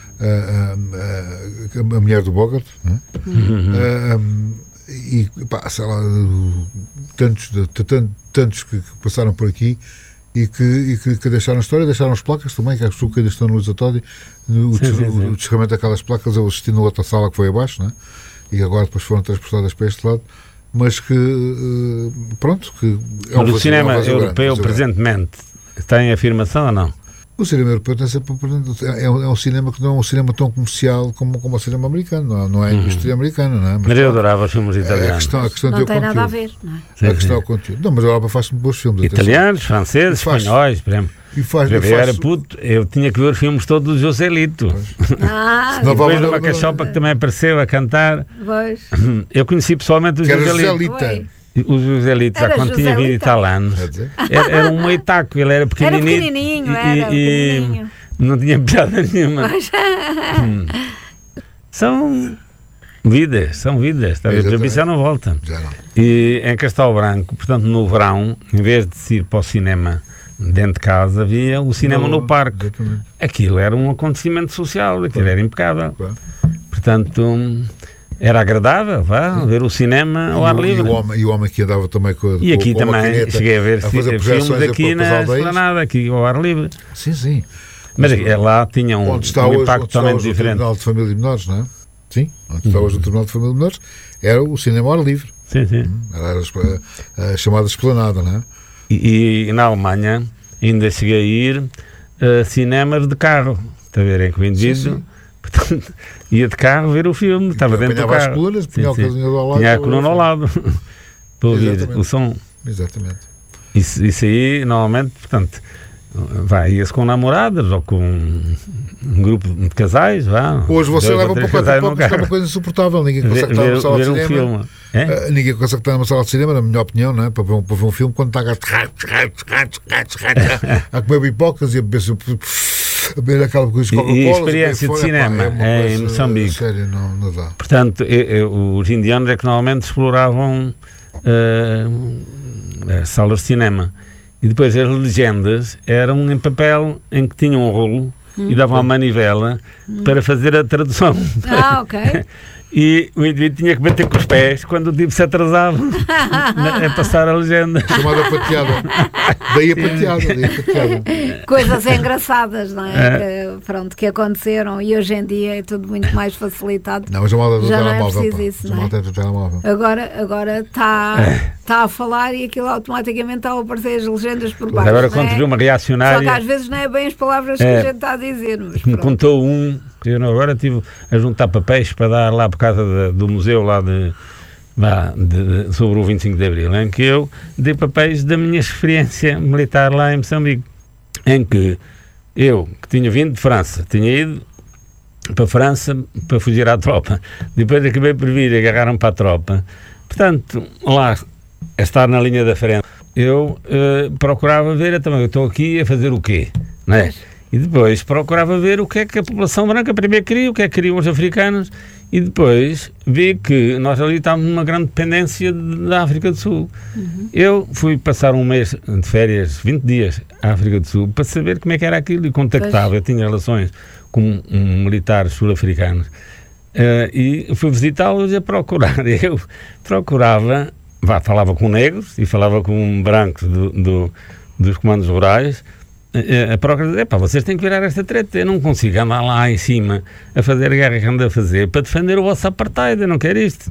uh, uh, a, a mulher do Bogart, né? Uhum. uh, um, e pá, sei lá, tantos, de, tantos, tantos que, que passaram por aqui e que, e que, que deixaram a história, deixaram as placas também, que as pessoas que ainda estão no Luís Otódio, o, sim, sim, sim. o descerramento daquelas placas. Eu assisti na outra sala que foi abaixo, né? E agora depois foram transportadas para este lado. Mas que, pronto, que é um o cinema europeu grande, presentemente tem afirmação ou não? O cinema europeu tem sempre, é, um, é um cinema que não é um cinema tão comercial como, como o cinema americano, não, não é a indústria uhum. americana, não é? Mas, mas eu adorava os filmes italianos. A questão, a questão não tem nada conteúdo. a ver, não é? Sim, a questão é o conteúdo. Não, mas a Europa faz bons filmes. Italianos, franceses, faz, espanhóis, por exemplo. E faz, eu, e faz, era puto, eu tinha que ver os filmes todos do José Lito. Ah, e depois de uma cachopa que também apareceu a cantar. Pois. Eu conheci pessoalmente o José Lito. O José Lito, já quando José tinha vinte e tal anos, era, era um meitaco, ele era pequenininho, era pequenininho, e, era e, pequenininho. E não tinha piada nenhuma. hum. São vidas, são vidas, tá? A transmissão não volta. Já não. E em Castelo Branco, portanto, no verão, em vez de se ir para o cinema dentro de casa, havia o cinema no, no parque. Exatamente. Aquilo era um acontecimento social, aquilo claro. Era impecável. Claro. Portanto... Era agradável, vá, ver o cinema ao ar livre. E o homem, e o homem que andava também com, e aqui com também cheguei a ver a filmes aqui na Esplanada, aqui ao ar livre. Sim, sim. Mas é, lá tinha um, onde está um hoje, impacto onde totalmente está hoje diferente. O Tribunal de Família de Menores, não é? Sim, onde está hoje o Tribunal de Família de Menores, era o cinema ao ar livre. Sim, sim. Era a, a chamada Esplanada, não é? E, e na Alemanha ainda cheguei a ir a cinemas de carro, está a ver, em que o indivíduo... Portanto, ia de carro ver o filme, estava dentro do carro. As colunas, punha sim, sim. Ao lado, tinha a coluna ao lado para ouvir o som. Exatamente. Isso, isso aí, normalmente, portanto, vai, ia-se com namoradas ou com um grupo de casais. Vá, hoje você leva para o quarto, porque é uma coisa insuportável. Ninguém consegue estar numa sala de cinema. Um filme, é? uh, ninguém consegue estar numa sala de cinema, na minha opinião, não é? Para ver um, para ver um filme quando está a, a comer pipocas e a beber a beber aquela coisa de Coca-Cola. E experiência de cinema é em Moçambique. Sério, não, não dá. Portanto, eu, eu, os indianos é que normalmente exploravam uh, salas de cinema. E depois as legendas eram em papel em que tinham um rolo hum. e davam a manivela hum. para fazer a tradução. Ah, ok. E o indivíduo tinha que bater com os pés quando o tipo se atrasava a passar a legenda. Chamada pateada. Daí a pateada, daí a pateada. Coisas engraçadas, não é? é. Que, pronto, que aconteceram e hoje em dia é tudo muito mais facilitado. Não, a chamada do Já telemóvel. Não é preciso isso, não é? do telemóvel. Agora agora está é. tá a falar e aquilo automaticamente está a aparecer as legendas por baixo. Agora quando viu uma reacionária... Só que às vezes não é bem as palavras é. que a gente está a dizer. Mas me contou um... Eu não, agora estive a juntar papéis para dar lá por causa de, do museu lá de, de, de, sobre o vinte e cinco de Abril, em que eu dei papéis da minha experiência militar lá em Moçambique, em que eu, que tinha vindo de França, tinha ido para a França para fugir à tropa, depois acabei por vir e agarraram para a tropa, portanto, lá, a estar na linha da frente, eu uh, procurava ver, eu também, eu estou aqui a fazer o quê, não é? E depois procurava ver o que é que a população branca primeiro queria, o que é que queriam os africanos, e depois vi que nós ali estávamos numa grande dependência da África do Sul. Uhum. Eu fui passar um mês de férias, vinte dias, à África do Sul, para saber como é que era aquilo, e contactava, pois. Eu tinha relações com um, militares sul-africanos, uh, e fui visitá-los a procurar. Eu procurava, vá, falava com negros e falava com brancos do, do, dos comandos rurais, a procura, epá, vocês têm que virar esta treta, eu não consigo andar lá em cima a fazer a guerra que ando a fazer para defender o vosso apartheid, eu não quero isto.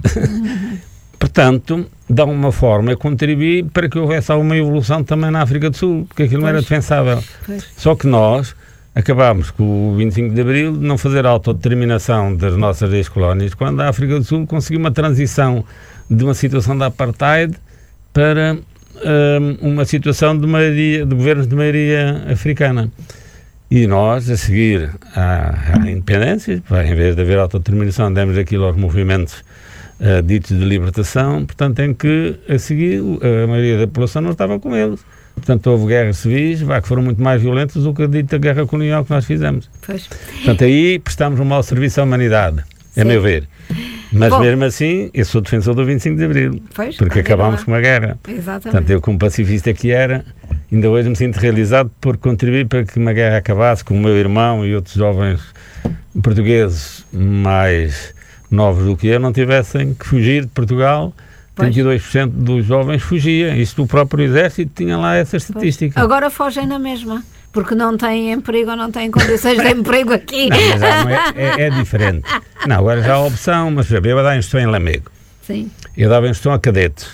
Portanto, de alguma forma eu contribuí para que houvesse alguma evolução também na África do Sul, porque aquilo não era defensável. Pois. Só que nós acabámos com o vinte e cinco de Abril de não fazer a autodeterminação das nossas ex-colónias, quando a África do Sul conseguiu uma transição de uma situação de apartheid para uma situação de, maioria, de governos de maioria africana. E nós, a seguir à, à independência, em vez de haver autodeterminação, demos aquilo aos movimentos uh, ditos de libertação, portanto, em que, a seguir, a maioria da população não estava com eles. Portanto, houve guerras civis, vai, que foram muito mais violentas do que a dita guerra colonial que nós fizemos. Pois. Portanto, aí prestamos um mau serviço à humanidade, a meu ver. Mas Bom, mesmo assim, eu sou defensor do vinte e cinco de Abril, pois, porque acabámos com uma guerra. Exatamente. Portanto, eu como pacifista que era, ainda hoje me sinto realizado por contribuir para que uma guerra acabasse, com o meu irmão e outros jovens portugueses mais novos do que eu não tivessem que fugir de Portugal. Pois. trinta e dois por cento dos jovens fugia, isto o próprio exército tinha lá essa estatística. Pois. Agora fogem na mesma. Porque não têm emprego ou não têm condições de emprego aqui. Não, mas já não é, é, é diferente. Não, agora já há opção, mas eu ia dar instrução em Lamego. Sim. Eu dava instrução a cadetes,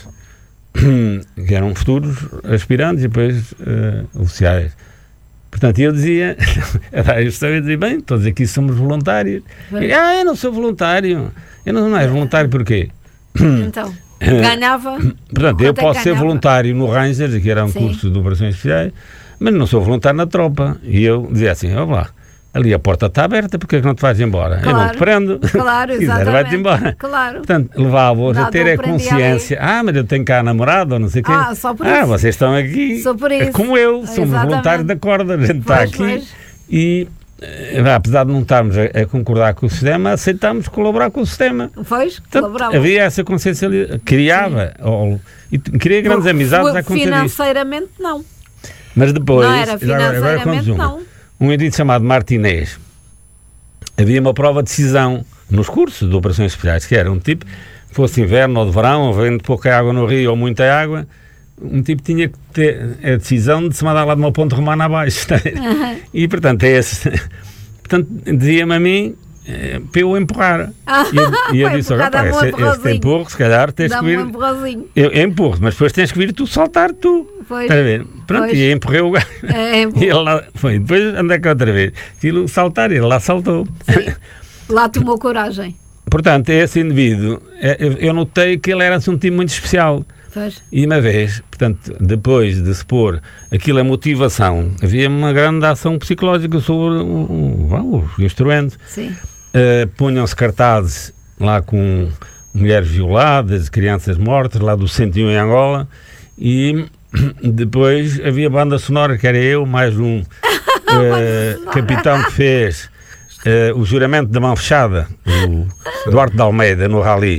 que eram futuros aspirantes e depois uh, oficiais. Portanto, eu dizia, a dar instrução, eu dizia, bem, todos aqui somos voluntários. E, ah, eu não sou voluntário. Eu não, não és voluntário porquê? Então, ganhava... Portanto, eu posso ser voluntário no Rangers, que era um Sim. curso de operações especiais, mas não sou voluntário na tropa. E eu dizia assim, ó lá, ali a porta está aberta, porque é que não te vais embora? Claro, eu não te prendo. Claro, exatamente. Quiser, vai-te embora. Claro. Portanto, levava-os a ter a consciência. Ali. Ah, mas eu tenho cá namorado, ou não sei o quê. Ah, só por ah, isso. vocês estão aqui. Só por isso. Como eu, somos exatamente. voluntários da corda, a gente está aqui. Pois. E, apesar de não estarmos a, a concordar com o sistema, aceitámos colaborar com o sistema. Pois, colaborava. Havia essa consciência, criava, ou, e queria grandes Por, amizades a acontecer financeiramente, isso. não. Mas depois, não era financeiramente, agora, agora não. Um indivíduo chamado Martinez, havia uma prova de decisão nos cursos de operações especiais, que era um tipo, fosse inverno ou de verão, ou vendo pouca água no rio ou muita água, um tipo tinha que ter a decisão de se mandar lá de uma ponte romana abaixo. Uhum. E, portanto, é esse. Portanto, dizia-me a mim, é, para eu empurrar. Ah, e eu, e eu disse, olha, pá, esse, um esse empurro, se calhar tens que vir... Um eu, eu empurro, mas depois tens que vir tu saltar tu. Pois, Estás a ver? Pronto, pois. E empurrei o gajo. É, e ele lá foi. Depois andei cá outra vez. Aquilo saltar, ele lá saltou. Sim. Lá tomou coragem. Portanto, esse indivíduo, eu notei que ele era um tipo muito especial. Pois. E uma vez, portanto, depois de se pôr aquilo a motivação, havia uma grande ação psicológica sobre o, o, o instrumento. Sim. Uh, punham-se cartazes lá com mulheres violadas, crianças mortas, lá do cento e um em Angola, e depois havia banda sonora, que era eu, mais um uh, capitão que fez uh, o juramento da mão fechada, o Duarte de Almeida, no Ralis.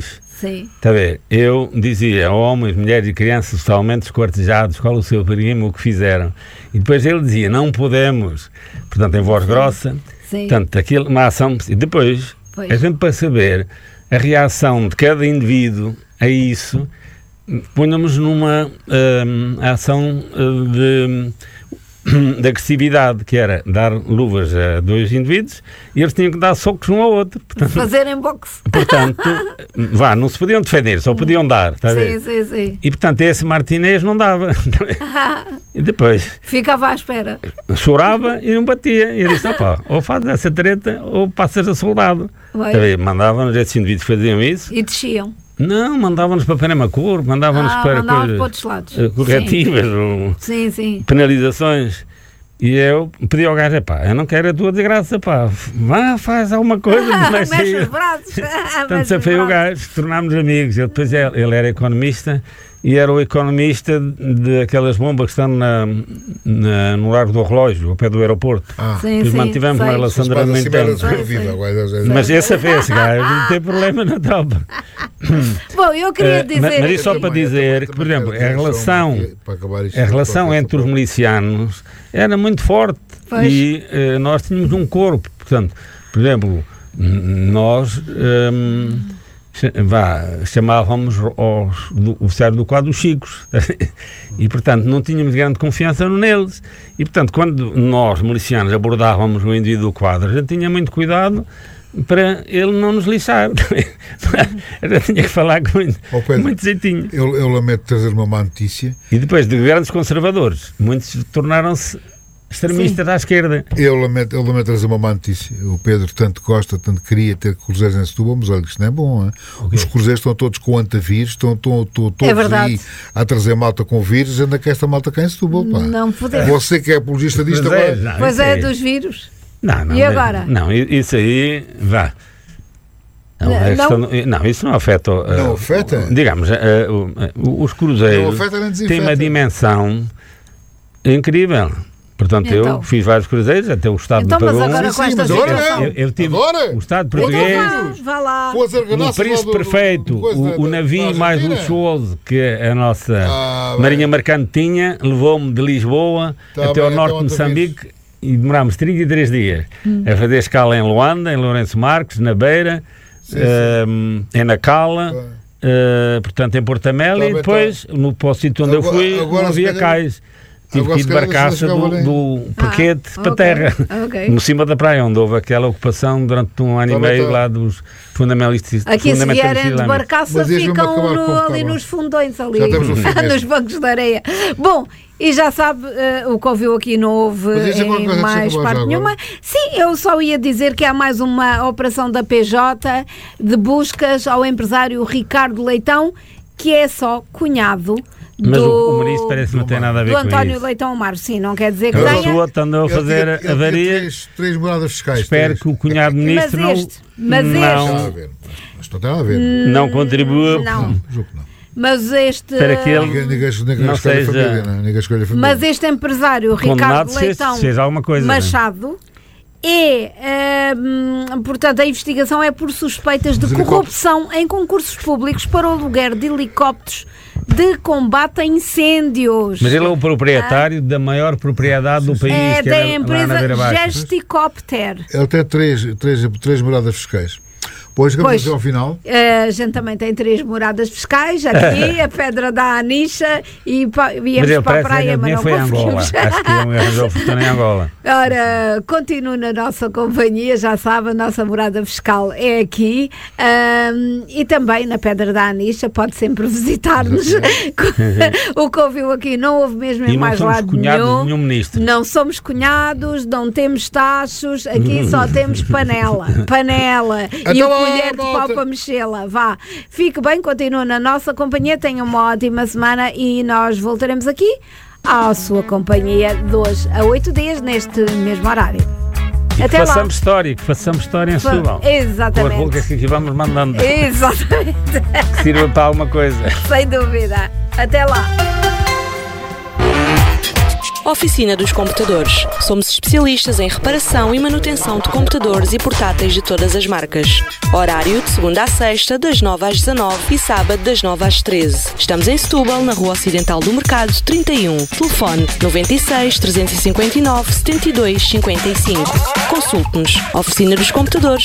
Sim. Está a ver? Eu dizia, homens, mulheres e crianças totalmente esquartejados, qual o seu perigo, o que fizeram. E depois ele dizia, não podemos, portanto, em voz grossa, Sim. portanto, aquilo, uma ação, e depois, Pois. a gente para saber a reação de cada indivíduo a isso, punhamos numa hum, ação hum, de... de agressividade, que era dar luvas a dois indivíduos e eles tinham que dar socos um ao outro. Portanto, Fazerem boxe. portanto vá, não se podiam defender, só podiam dar. Está a ver? Sim, sim, sim. E portanto esse Martinez não dava. E depois Ficava à espera. chorava e não batia. E ele disse, opá, ou fazes essa treta ou passas a soldado. Vai. Está a ver? Mandavam-nos, esses indivíduos faziam isso. E desciam. Não, mandavam-nos para Panema Cor, mandavam-nos Ah, para mandavam coisas para outros lados. eh, corretivas, ou Sim, sim. penalizações. E eu pedi ao gajo, pá, eu não quero a tua desgraça, pá, vá, faz alguma coisa. Mas Mexe os braços. Portanto, Mexe se os foi o braços. gajo, tornámos amigos. Ele, depois ele, ele era economista e era o economista de aquelas bombas que estão na, na, no Largo do Relógio, ao pé do aeroporto. Ah, Sim, Depois sim, mantivemos sei. uma relação mas durante assim muito era tempo. desenvolvida, agora já- já- Mas esse, esse gajo não tem problema na tropa. Bom, eu queria Eh, dizer... mas- mas isso só Eu para também- eu dizer também- que, por também exemplo, quero a dizer só relação, uma- para acabar isto, a relação para- entre os milicianos era muito forte. Pois. E eh, nós tínhamos um corpo. Portanto, por exemplo, n- nós hum, cha- vá, chamávamos aos do, oficiais do quadro os chicos. E, portanto, não tínhamos grande confiança neles. E, portanto, quando nós, milicianos, abordávamos o indivíduo do quadro, a gente tinha muito cuidado para ele não nos lixar. A gente tinha que falar com muito, Ó, Pedro, muito jeitinho. Eu, eu lamento trazer uma má notícia. E depois de grandes conservadores, muitos tornaram-se extremistas à esquerda. Eu lamento, eu lamento trazer uma má notícia. O Pedro tanto gosta, tanto queria ter cruzeiros em Setúbal, mas olha que isto não é bom. Hein? Os cruzeiros estão todos com antavírus, estão, estão, estão todos verdade. aí a trazer malta com vírus, ainda que esta malta cá em Setúbal. Pá. Não podemos. Você que é apologista disto Mas é, agora. não, Pois isso é, aí- dos vírus. Não, não, E agora? Não, isso aí, vá. Não, Não, a questão- não, isso não afeta. uh, Não afeta? Digamos, uh, uh, uh, os cruzeiros Não afeta nem desinfeta. têm uma dimensão incrível. Portanto, Então. eu fiz vários cruzeiros, até o Estado Então, me mas pagou. agora Sim, com sim, esta mas agora situação... não. eu, eu tive Agora? o Estado Então português. vá, vá lá. Com as O arganaças lá Príncipe do- do- Perfeito, do coisa da- o, o da- navio da mais Argentina. luxuoso que a nossa Ah, Marinha bem. Mercante tinha, levou-me de Lisboa Tá até ao bem, norte então de outra Moçambique e demorámos trinta e três dias Hum. a fazer escala em Luanda, em Lourenço Marques, na Beira, Sim, ehm, em Nacala, Bem. eh, portanto em Porto Amélia, Tá e bem, depois no para o sítio onde Agora- eu fui agora, não havia se calhar- cais. Tive agora, que ir se de calhar, barcaça se do, calhar, do Paquete Ah, para ok, terra, ok. no cima da praia, onde houve aquela ocupação durante um ano Tá e bem, meio tá. lá dos fundamentalistas. Aqui se fundamentalistas vierem de islâmicos. barcaça Mas deixa-me ficam acabar no- com- tá ali bom. nos fundões ali, Já estamos no fim mesmo. nos bancos de areia. Bom, e já sabe, eh, o que ouviu aqui não houve Mas diz alguma em coisa que mais chegou já parte agora. nenhuma. Sim, eu só ia dizer que há mais uma operação da P J de buscas ao empresário Ricardo Leitão, que é só cunhado Mas do, o, o ministro parece que não tem nada a ver do com António isso. Leitão Amaro. Sim, não quer dizer que A tenha. pessoa andou a Ele fazer tinha- ele tinha avaria. Três, três moradas fiscais. Espero três. que o cunhado ministro Mas não, este, mas Não tem nada a não, ver. Mas não tem nada a ver. não contribua. Não. Não, julgo que não. Mas este. Espera que ele- Ninguém, ninguém, ninguém Não escolhe a seja- família, não é? Ninguém escolhe a família. Mas este empresário, Ricardo Condenado seja, Leitão seja alguma coisa. né? Machado, é, hum, portanto, a investigação é por suspeitas de Dos helicópteros. corrupção em concursos públicos para o aluguer de helicópteros de combate a incêndios. Mas ele é o proprietário da maior propriedade do país, é que da é lá na empresa Beira Baixa. Gesticopter. Ele tem três, três, três moradas fiscais. Pois, chegamos Pois. aqui ao final. A gente também tem três moradas fiscais, aqui, a Pedra da Anicha e pa- Mas íamos ele para a parece que praia, ganhou mas dinheiro não foi em Angola. conseguimos. Acho que ele arranjou fortuna em Angola. Ora, continuo na nossa companhia, já sabe, a nossa morada fiscal é aqui, ahm, e também na Pedra da Anicha, pode sempre visitar-nos. O que ouviu aqui não houve mesmo em E não mais somos lado cunhados nenhum. de nenhum ministro. Não somos cunhados, não temos tachos, aqui só temos panela, panela e Então, o ó, colher de pau malta. para mexê-la. Vá, fique bem, continua na nossa companhia, tenha uma ótima semana e nós voltaremos aqui à sua companhia de hoje a oito dias neste mesmo horário. E que Até lá. façamos história, que façamos história em Fa- Setúbal. Com as Exatamente. bocas que aqui vamos mandando, Exatamente. que sirva para alguma coisa. Sem dúvida. Até lá. Oficina dos Computadores. Somos especialistas em reparação e manutenção de computadores e portáteis de todas as marcas. Horário de segunda a sexta, das nove às dezanove e sábado das nove às treze. Estamos em Setúbal, na Rua Ocidental do Mercado, trinta e um. Telefone noventa e seis, trezentos e cinquenta e nove, setenta e dois, cinquenta e cinco. Consulte-nos. oficina dos computadores